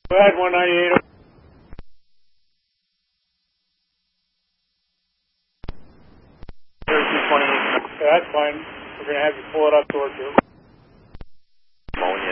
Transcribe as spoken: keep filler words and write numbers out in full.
Go ahead, one ninety-eight. thirty-two twenty-eight. Yeah, that's fine. We're going to have you pull it up towards you. Ammonia.